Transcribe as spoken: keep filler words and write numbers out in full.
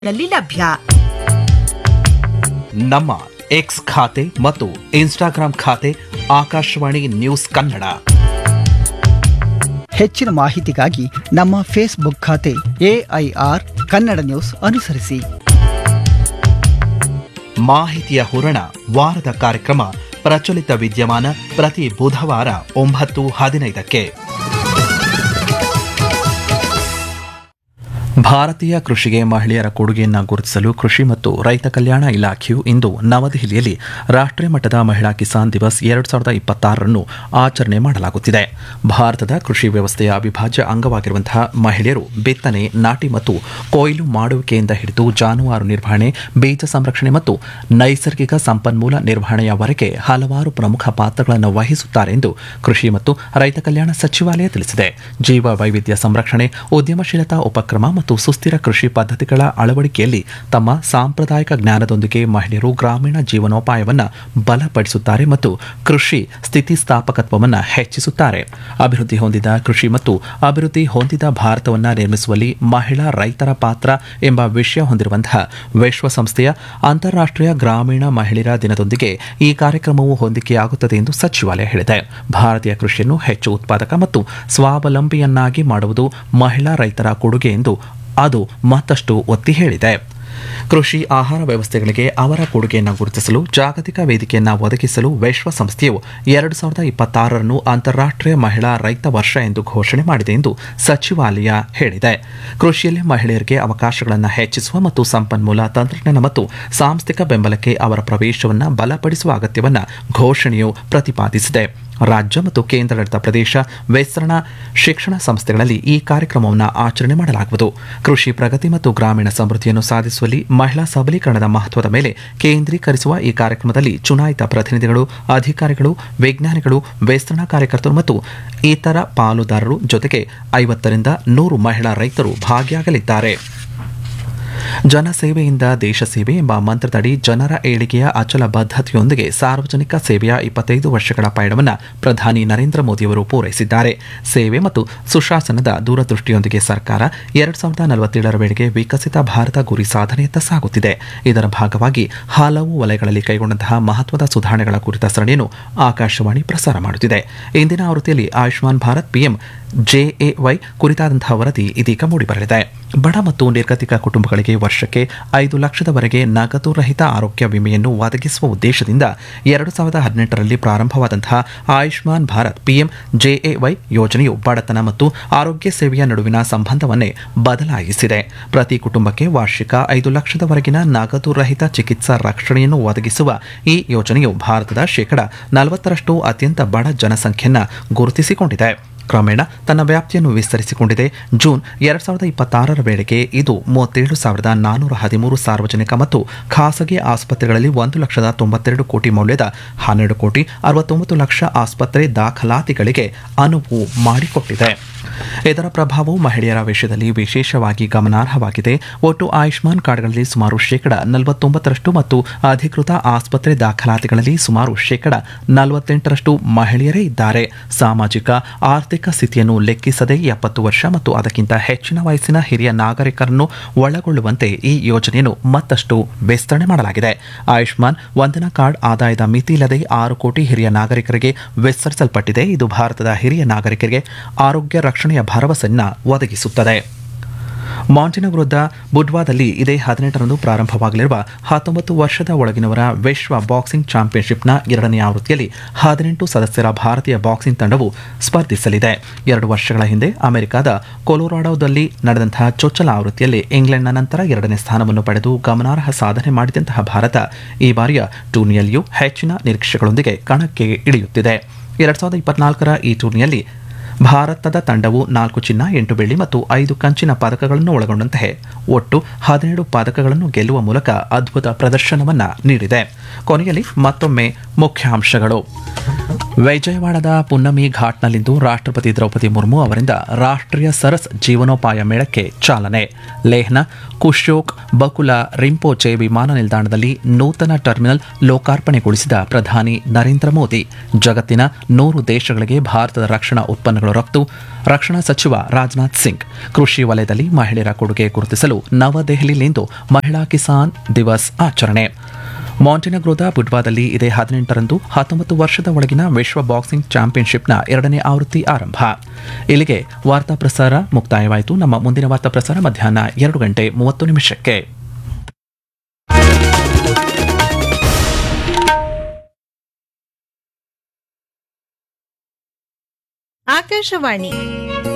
ಗಳಲ್ಲಿ ಲಭ್ಯ. ನಮ್ಮ ಎಕ್ಸ್ ಖಾತೆ ಮತ್ತು ಇನ್ಸ್ಟಾಗ್ರಾಂ ಖಾತೆ ಆಕಾಶವಾಣಿ ನ್ಯೂಸ್ ಕನ್ನಡ. ಹೆಚ್ಚಿನ ಮಾಹಿತಿಗಾಗಿ ನಮ್ಮ ಫೇಸ್ಬುಕ್ ಖಾತೆ ಎಐಆರ್ ಕನ್ನಡ ನ್ಯೂಸ್ ಅನುಸರಿಸಿ. ಮಾಹಿತಿಯ ಹೂರಣ ವಾರದ ಕಾರ್ಯಕ್ರಮ ಪ್ರಚಲಿತ ವಿದ್ಯಮಾನ ಪ್ರತಿ ಬುಧವಾರ ಒಂಬತ್ತು ಹದಿನೈದಕ್ಕೆ. ಭಾರತೀಯ ಕೃಷಿಗೆ ಮಹಿಳೆಯರ ಕೊಡುಗೆಯನ್ನು ಗುರುತಿಸಲು ಕೃಷಿ ಮತ್ತು ರೈತ ಕಲ್ಯಾಣ ಇಲಾಖೆಯು ಇಂದು ನವದೆಹಲಿಯಲ್ಲಿ ರಾಷ್ಟ್ರೀಯ ಮಟ್ಟದ ಮಹಿಳಾ ಕಿಸಾನ್ ದಿವಸ್ ಎರಡು ಸಾವಿರದ ಇಪ್ಪತ್ತಾರರನ್ನು ಆಚರಣೆ ಮಾಡಲಾಗುತ್ತಿದೆ. ಭಾರತದ ಕೃಷಿ ವ್ಯವಸ್ಥೆಯ ಅವಿಭಾಜ್ಯ ಅಂಗವಾಗಿರುವಂತಹ ಮಹಿಳೆಯರು ಬಿತ್ತನೆ, ನಾಟಿ ಮತ್ತು ಕೊಯ್ಲು ಮಾಡುವಿಕೆಯಿಂದ ಹಿಡಿದು ಜಾನುವಾರು ನಿರ್ವಹಣೆ, ಬೀಜ ಸಂರಕ್ಷಣೆ ಮತ್ತು ನೈಸರ್ಗಿಕ ಸಂಪನ್ಮೂಲ ನಿರ್ವಹಣೆಯವರೆಗೆ ಹಲವಾರು ಪ್ರಮುಖ ಪಾತ್ರಗಳನ್ನು ವಹಿಸುತ್ತಾರೆ ಎಂದು ಕೃಷಿ ಮತ್ತು ರೈತ ಕಲ್ಯಾಣ ಸಚಿವಾಲಯ ತಿಳಿಸಿದೆ. ಜೀವ ವೈವಿಧ್ಯ ಸಂರಕ್ಷಣೆ, ಉದ್ಯಮಶೀಲತಾ ಉಪಕ್ರಮ ಮತ್ತು ಸುಸ್ಥಿರ ಕೃಷಿ ಪದ್ಧತಿಗಳ ಅಳವಡಿಕೆಯಲ್ಲಿ ತಮ್ಮ ಸಾಂಪ್ರದಾಯಿಕ ಜ್ಞಾನದೊಂದಿಗೆ ಮಹಿಳೆಯರು ಗ್ರಾಮೀಣ ಜೀವನೋಪಾಯವನ್ನು ಬಲಪಡಿಸುತ್ತಾರೆ ಮತ್ತು ಕೃಷಿ ಸ್ಥಿತಿಸ್ಥಾಪಕತ್ವವನ್ನು ಹೆಚ್ಚಿಸುತ್ತಾರೆ. ಅಭಿವೃದ್ಧಿ ಹೊಂದಿದ ಕೃಷಿ ಮತ್ತು ಅಭಿವೃದ್ಧಿ ಹೊಂದಿದ ಭಾರತವನ್ನು ನಿರ್ಮಿಸುವಲ್ಲಿ ಮಹಿಳಾ ರೈತರ ಪಾತ್ರ ಎಂಬ ವಿಷಯ ಹೊಂದಿರುವಂತಹ ವಿಶ್ವಸಂಸ್ಥೆಯ ಅಂತಾರಾಷ್ಟ್ರೀಯ ಗ್ರಾಮೀಣ ಮಹಿಳೆಯರ ದಿನದೊಂದಿಗೆ ಈ ಕಾರ್ಯಕ್ರಮವು ಹೊಂದಿಕೆಯಾಗುತ್ತದೆ ಎಂದು ಸಚಿವಾಲಯ ಹೇಳಿದೆ. ಭಾರತೀಯ ಕೃಷಿಯನ್ನು ಹೆಚ್ಚು ಉತ್ಪಾದಕ ಮತ್ತು ಸ್ವಾವಲಂಬಿಯನ್ನಾಗಿ ಮಾಡುವುದು ಮಹಿಳಾ ರೈತರ ಕೊಡುಗೆ ಎಂದು ಅದು ಮತ್ತಷ್ಟು ಒತ್ತಿ ಹೇಳಿದೆ. ಕೃಷಿ ಆಹಾರ ವ್ಯವಸ್ಥೆಗಳಿಗೆ ಅವರ ಕೊಡುಗೆಯನ್ನು ಗುರುತಿಸಲು ಜಾಗತಿಕ ವೇದಿಕೆಯನ್ನು ಒದಗಿಸಲು ವಿಶ್ವಸಂಸ್ಥೆಯು ಎರಡು ಸಾವಿರದ ಇಪ್ಪತ್ತಾರರನ್ನು ಅಂತಾರಾಷ್ಟ್ರೀಯ ಮಹಿಳಾ ರೈತ ವರ್ಷ ಎಂದು ಘೋಷಣೆ ಮಾಡಿದೆ ಎಂದು ಸಚಿವಾಲಯ ಹೇಳಿದೆ. ಕೃಷಿಯಲ್ಲಿ ಮಹಿಳೆಯರಿಗೆ ಅವಕಾಶಗಳನ್ನು ಹೆಚ್ಚಿಸುವ ಮತ್ತು ಸಂಪನ್ಮೂಲ, ತಂತ್ರಜ್ಞಾನ ಮತ್ತು ಸಾಂಸ್ಥಿಕ ಬೆಂಬಲಕ್ಕೆ ಅವರ ಪ್ರವೇಶವನ್ನು ಬಲಪಡಿಸುವ ಅಗತ್ಯವನ್ನು ಘೋಷಣೆಯು ಪ್ರತಿಪಾದಿಸಿದೆ. ರಾಜ್ಯ ಮತ್ತು ಕೇಂದ್ರಾಡಳಿತ ಪ್ರದೇಶ ವಿಸ್ತರಣಾ ಶಿಕ್ಷಣ ಸಂಸ್ಥೆಗಳಲ್ಲಿ ಈ ಕಾರ್ಯಕ್ರಮವನ್ನು ಆಚರಣೆ ಮಾಡಲಾಗುವುದು. ಕೃಷಿ ಪ್ರಗತಿ ಮತ್ತು ಗ್ರಾಮೀಣ ಸಮೃದ್ಧಿಯನ್ನು ಸಾಧಿಸುವಲ್ಲಿ ಮಹಿಳಾ ಸಬಲೀಕರಣದ ಮಹತ್ವದ ಮೇಲೆ ಕೇಂದ್ರೀಕರಿಸುವ ಈ ಕಾರ್ಯಕ್ರಮದಲ್ಲಿ ಚುನಾಯಿತ ಪ್ರತಿನಿಧಿಗಳು, ಅಧಿಕಾರಿಗಳು, ವಿಜ್ಞಾನಿಗಳು, ವಿಸ್ತರಣಾ ಕಾರ್ಯಕರ್ತರು ಮತ್ತು ಇತರ ಪಾಲುದಾರರು ಜೊತೆಗೆ ಐವತ್ತರಿಂದ ನೂರು ಮಹಿಳಾ ರೈತರು ಭಾಗಿಯಾಗಲಿದ್ದಾರೆ. ಜನಸೇವೆಯಿಂದ ದೇಶ ಸೇವೆ ಎಂಬ ಮಂತ್ರದಡಿ ಜನರ ಏಳಿಗೆಯ ಅಚಲ ಬದ್ಧತೆಯೊಂದಿಗೆ ಸಾರ್ವಜನಿಕ ಸೇವೆಯ ಇಪ್ಪತ್ತೈದು ವರ್ಷಗಳ ಪಯಣವನ್ನು ಪ್ರಧಾನಿ ನರೇಂದ್ರ ಮೋದಿಯವರು ಪೂರೈಸಿದ್ದಾರೆ. ಸೇವೆ ಮತ್ತು ಸುಶಾಸನದ ದೂರದೃಷ್ಟಿಯೊಂದಿಗೆ ಸರ್ಕಾರ ಎರಡು ಸಾವಿರದ ನಲವತ್ತೇಳರ ವೇಳೆಗೆ ವಿಕಸಿತ ಭಾರತ ಗುರಿ ಸಾಧನೆಯತ್ತ ಸಾಗುತ್ತಿದೆ. ಇದರ ಭಾಗವಾಗಿ ಹಲವು ವಲಯಗಳಲ್ಲಿ ಕೈಗೊಂಡಂತಹ ಮಹತ್ವದ ಸುಧಾರಣೆಗಳ ಕುರಿತ ಸರಣಿಯನ್ನು ಆಕಾಶವಾಣಿ ಪ್ರಸಾರ ಮಾಡುತ್ತಿದೆ. ಇಂದಿನ ಆವೃತ್ತಿಯಲ್ಲಿ ಆಯುಷ್ಮಾನ್ ಭಾರತ್ ಪಿಎಂ ಜೆಎವೈ ಕುರಿತಾದಂತಹ ವರದಿ ಇದೀಗ ಮೂಡಿಬರಲಿದೆ. ಬಡ ಮತ್ತು ನಿರ್ಗತಿಕ ಕುಟುಂಬಗಳಿಗೆ ವರ್ಷಕ್ಕೆ ಐದು ಲಕ್ಷದವರೆಗೆ ನಗದು ರಹಿತ ಆರೋಗ್ಯ ವಿಮೆಯನ್ನು ಒದಗಿಸುವ ಉದ್ದೇಶದಿಂದ ಎರಡು ಸಾವಿರದ ಹದಿನೆಂಟರಲ್ಲಿ ಪ್ರಾರಂಭವಾದಂತಹ ಆಯುಷ್ಮಾನ್ ಭಾರತ್ ಪಿಎಂ ಜೆಎವೈ ಯೋಜನೆಯು ಬಡತನ ಮತ್ತು ಆರೋಗ್ಯ ಸೇವೆಯ ನಡುವಿನ ಸಂಬಂಧವನ್ನೇ ಬದಲಾಯಿಸಿದೆ. ಪ್ರತಿ ಕುಟುಂಬಕ್ಕೆ ವಾರ್ಷಿಕ ಐದು ಲಕ್ಷದವರೆಗಿನ ನಗದು ರಹಿತ ಚಿಕಿತ್ಸಾ ರಕ್ಷಣೆಯನ್ನು ಒದಗಿಸುವ ಈ ಯೋಜನೆಯು ಭಾರತದ ಶೇಕಡ ನಲವತ್ತರಷ್ಟು ಅತ್ಯಂತ ಬಡ ಜನಸಂಖ್ಯೆಯನ್ನು ಗುರುತಿಸಿಕೊಂಡಿದೆ. ಕ್ರಮೇಣ ತನ್ನ ವ್ಯಾಪ್ತಿಯನ್ನು ವಿಸ್ತರಿಸಿಕೊಂಡಿದೆ. ಜೂನ್ ಎರಡು ಸಾವಿರದ ಇಪ್ಪತ್ತಾರರ ವೇಳೆಗೆ ಇದು ಮೂವತ್ತೇಳು ಸಾವಿರದ ನಾನ್ನೂರ ಹದಿಮೂರು ಸಾರ್ವಜನಿಕ ಮತ್ತು ಖಾಸಗಿ ಆಸ್ಪತ್ರೆಗಳಲ್ಲಿ ಒಂದು ಲಕ್ಷದ ತೊಂಬತ್ತೆರಡು ಕೋಟಿ ಮೌಲ್ಯದ ಹನ್ನೆರಡು ಕೋಟಿ ಅರವತ್ತೊಂಬತ್ತು ಲಕ್ಷ ಆಸ್ಪತ್ರೆ ದಾಖಲಾತಿಗಳಿಗೆ ಅನುವು ಮಾಡಿಕೊಟ್ಟಿದೆ. ಇದರ ಪ್ರಭಾವವು ಮಹಿಳೆಯರ ವಿಷಯದಲ್ಲಿ ವಿಶೇಷವಾಗಿ ಗಮನಾರ್ಹವಾಗಿದೆ. ಒಟ್ಟು ಆಯುಷ್ಮಾನ್ ಕಾರ್ಡ್ಗಳಲ್ಲಿ ಸುಮಾರು ಶೇಕಡ ನಲವತ್ತೊಂಬತ್ತರಷ್ಟು ಮತ್ತು ಅಧಿಕೃತ ಆಸ್ಪತ್ರೆ ದಾಖಲಾತಿಗಳಲ್ಲಿ ಸುಮಾರು ಶೇಕಡ ನಲವತ್ತೆಂಟರಷ್ಟು ಮಹಿಳೆಯರೇ ಇದ್ದಾರೆ. ಸಾಮಾಜಿಕ ಆರ್ಥಿಕ ಸ್ಥಿತಿಯನ್ನು ಲೆಕ್ಕಿಸದೆ ಎಪ್ಪತ್ತು ವರ್ಷ ಮತ್ತು ಅದಕ್ಕಿಂತ ಹೆಚ್ಚಿನ ವಯಸ್ಸಿನ ಹಿರಿಯ ನಾಗರಿಕರನ್ನು ಒಳಗೊಳ್ಳುವಂತೆ ಈ ಯೋಜನೆಯನ್ನು ಮತ್ತಷ್ಟು ವಿಸ್ತರಣೆ ಮಾಡಲಾಗಿದೆ. ಆಯುಷ್ಮಾನ್ ವಂದನಾ ಕಾರ್ಡ್ ಆದಾಯದ ಮಿತಿ ಇಲ್ಲದೆ ಆರು ಕೋಟಿ ಹಿರಿಯ ನಾಗರಿಕರಿಗೆ ವಿಸ್ತರಿಸಲ್ಪಟ್ಟಿದೆ. ಇದು ಭಾರತದ ಹಿರಿಯ ನಾಗರಿಕರಿಗೆ ಆರೋಗ್ಯ ರಕ್ಷಣೆಯ ಭರವಸೆಯನ್ನು ಒದಗಿಸುತ್ತದೆ. ಮಾಂಟಿನ ವಿರುದ್ಧ ಬುಡ್ವಾದಲ್ಲಿ ಇದೇ ಹದಿನೆಂಟರಂದು ಪ್ರಾರಂಭವಾಗಲಿರುವ ಹತ್ತೊಂಬತ್ತು ವರ್ಷದ ಒಳಗಿನವರ ವಿಶ್ವ ಬಾಕ್ಸಿಂಗ್ ಚಾಂಪಿಯನ್ಶಿಪ್ನ ಎರಡನೇ ಆವೃತ್ತಿಯಲ್ಲಿ ಹದಿನೆಂಟು ಸದಸ್ಯರ ಭಾರತೀಯ ಬಾಕ್ಸಿಂಗ್ ತಂಡವು ಸ್ಪರ್ಧಿಸಲಿದೆ. ಎರಡು ವರ್ಷಗಳ ಹಿಂದೆ ಅಮೆರಿಕದ ಕೊಲೊರಾಡೋದಲ್ಲಿ ನಡೆದಂತಹ ಚೊಚ್ಚಲ ಆವೃತ್ತಿಯಲ್ಲಿ ಇಂಗ್ಲೆಂಡ್ನ ನಂತರ ಎರಡನೇ ಸ್ಥಾನವನ್ನು ಪಡೆದು ಗಮನಾರ್ಹ ಸಾಧನೆ ಮಾಡಿದಂತಹ ಭಾರತ ಈ ಬಾರಿಯ ಟೂರ್ನಿಯಲ್ಲಿಯೂ ಹೆಚ್ಚಿನ ನಿರೀಕ್ಷೆಗಳೊಂದಿಗೆ ಕಣಕ್ಕೆ ಇಳಿಯುತ್ತಿದೆ. ಎರಡು ಸಾವಿರದ ಇಪ್ಪತ್ನಾಲ್ಕರ ಈ ಟೂರ್ನಿಯಲ್ಲಿ ಭಾರತದ ತಂಡವು ನಾಲ್ಕು ಚಿನ್ನ, ಎಂಟು ಬೆಳ್ಳಿ ಮತ್ತು ಐದು ಕಂಚಿನ ಪದಕಗಳನ್ನು ಒಳಗೊಂಡಂತೆ ಒಟ್ಟು ಹದಿನೇಳು ಪದಕಗಳನ್ನು ಗೆಲ್ಲುವ ಮೂಲಕ ಅದ್ಭುತ ಪ್ರದರ್ಶನವನ್ನು ನೀಡಿದೆ. ಕೊನೆಯಲ್ಲಿ ಮತ್ತೊಮ್ಮೆ ಮುಖ್ಯಾಂಶಗಳು. ವಿಜಯವಾಡದ ಪುನ್ನಮಿ ಘಾಟ್ನಲ್ಲಿಂದು ರಾಷ್ಟ್ರಪತಿ ದ್ರೌಪದಿ ಮುರ್ಮು ಅವರಿಂದ ರಾಷ್ಟ್ರೀಯ ಸರಸ್ ಜೀವನೋಪಾಯ ಮೇಳಕ್ಕೆ ಚಾಲನೆ. ಲೇಹ್ನ ಕುಶೋಕ್ ಬಕುಲಾ ರಿಂಪೋಚೆ ವಿಮಾನ ನಿಲ್ದಾಣದಲ್ಲಿ ನೂತನ ಟರ್ಮಿನಲ್ ಲೋಕಾರ್ಪಣೆಗೊಳಿಸಿದ ಪ್ರಧಾನಿ ನರೇಂದ್ರ ಮೋದಿ. ಜಗತ್ತಿನ ನೂರು ದೇಶಗಳಿಗೆ ಭಾರತದ ರಕ್ಷಣಾ ಉತ್ಪನ್ನಗಳು ರಫ್ತು. ರಕ್ಷಣಾ ಸಚಿವ ರಾಜನಾಥ್ ಸಿಂಗ್. ಕೃಷಿ ವಲಯದಲ್ಲಿ ಮಹಿಳೆಯರ ಕೊಡುಗೆ ಗುರುತಿಸಲು ನವದೆಹಲಿಯಲ್ಲಿಂದು ಮಹಿಳಾ ಕಿಸಾನ್ ದಿವಸ್ ಆಚರಣೆ. ಮಾಂಟೆನೆಗ್ರೋದ ಬುಡ್ವಾದಲ್ಲಿ ಇದೇ ಹದಿನೆಂಟರಂದು ಹತ್ತೊಂಬತ್ತು ವರ್ಷದ ಒಳಗಿನ ವಿಶ್ವ ಬಾಕ್ಸಿಂಗ್ ಚಾಂಪಿಯನ್ಶಿಪ್ನ ಎರಡನೇ ಆವೃತ್ತಿ ಆರಂಭ. ಇಲ್ಲಿಗೆ ವಾರ್ತಾ ಪ್ರಸಾರ ಮುಕ್ತಾಯವಾಯಿತು. ನಮ್ಮ ಮುಂದಿನ ವಾರ್ತಾ ಪ್ರಸಾರ ಮಧ್ಯಾಹ್ನ ಎರಡು ಗಂಟೆ ಮೂವತ್ತು ನಿಮಿಷಕ್ಕೆ. ಆಕಾಶವಾಣಿ